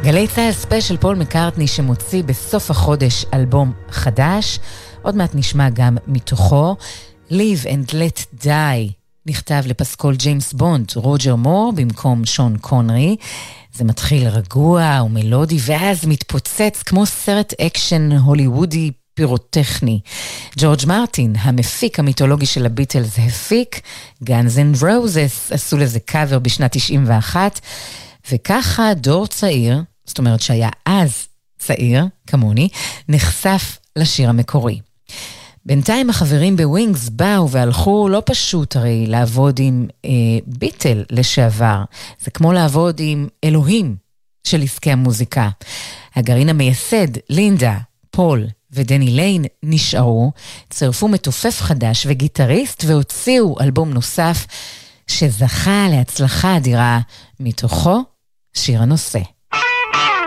גלי צהל ספיישל פול מקארטני שמוציא בסוף החודש אלבום חדש. עוד מעט נשמע גם מתוכו. Live and Let Die נכתב לפסקול ג'יימס בונד, רוג'ר מור במקום שון קונרי. זה מתחיל רגוע ומלודי ואז מתפוצץ כמו סרט אקשן הוליוודי פירוטכני. ג'ורג' מרטין, המפיק המיתולוגי של הביטלס, הפיק. Guns N' Roses עשו לזה קאבר בשנת 91, וככה דור צעיר, זאת אומרת שהיה אז צעיר כמוני, נחשף לשיר המקורי. בינתיים החברים בווינגס באו והלכו, לא פשוט הרי לעבוד עם ביטל לשעבר. זה כמו לעבוד עם אלוהים של עסקי המוזיקה. הגרעין המייסד, לינדה, פול ודני ליין נשארו, צרפו מתופף חדש וגיטריסט והוציאו אלבום נוסף שזכה להצלחה אדירה, מתוכו שיר הנושא.